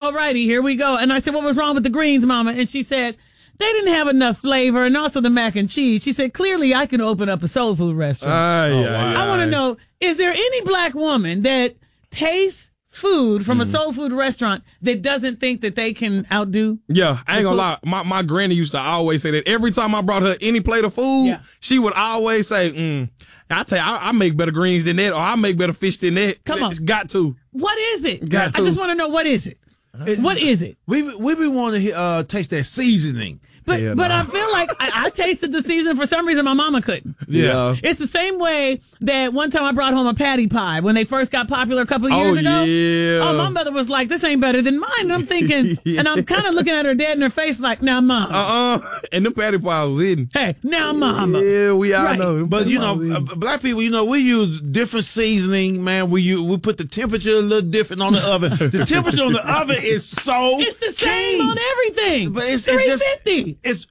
all righty, here we go. And I said, what was wrong with the greens, Mama? And she said, they didn't have enough flavor, and also the mac and cheese. She said, clearly I can open up a soul food restaurant. I want to know, is there any black woman that tastes food from a soul food restaurant that doesn't think that they can outdo? Yeah, I ain't gonna lie. My granny used to always say that every time I brought her any plate of food, she would always say, I tell you, I make better greens than that, or I make better fish than that. Come on. It's got to. What is it? Got to. I just want to know, what is it? What is it? We been wanting to taste that seasoning. But I feel like I tasted the seasoning for some reason my mama couldn't. Yeah. It's the same way that one time I brought home a patty pie when they first got popular a couple of years ago. Yeah. Oh, my mother was like, this ain't better than mine. And I'm thinking, and I'm kind of looking at her dead in her face like, now, Mama. And the patty pie was hidden. Hey, now, Mama. Yeah, we all know. But, black people, we use different seasoning, man. We put the temperature a little different on the oven. The temperature on the oven is so It's the same on everything. But it's 350. It's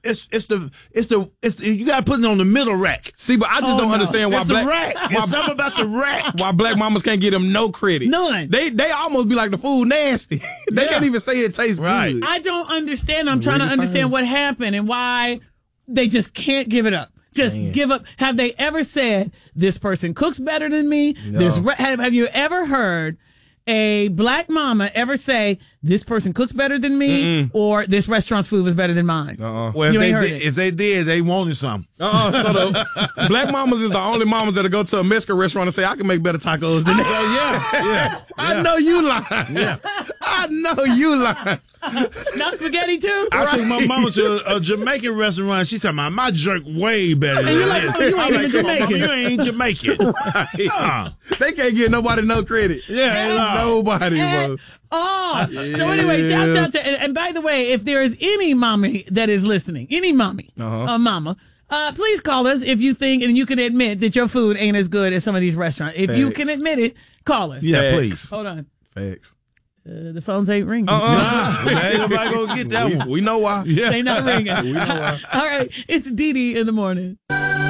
you gotta put it on the middle rack. See, but I just don't understand why it's black the rack. It's something about the rack. Why black mamas can't get them no credit. None. They almost be like the food nasty. They can't even say it tastes good. I don't understand. I'm trying to understand what happened and why they just can't give it up. Just give up. Have they ever said, this person cooks better than me? No. Have you ever heard a black mama ever say, this person cooks better than me, or this restaurant's food was better than mine? Well, if they did, they wanted some. So the black mamas is the only mamas that'll go to a Mexican restaurant and say, I can make better tacos than that. I know you lying. I know you lying. Not spaghetti too? I took my mama to a Jamaican restaurant. She talking about my jerk way better than you're like, that. oh, you ain't even come on, Jamaican. Mama, you ain't Jamaican. Right. They can't give nobody no credit. Nobody, bro. So anyway, shouts out to, and by the way, if there is any mommy that is listening, any mommy, mama, please call us if you think and you can admit that your food ain't as good as some of these restaurants. If you can admit it, call us. Yeah, please. Hold on. Facts. The phones ain't ringing. Ain't nobody gonna get that one. We know why. They not ringing. All right, it's Dee Dee in the morning.